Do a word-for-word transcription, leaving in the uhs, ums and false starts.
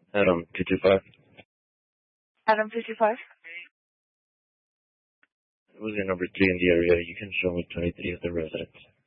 Adam two two five. Adam two two five. It was your number three in the area. You can show me twenty-three as the resident.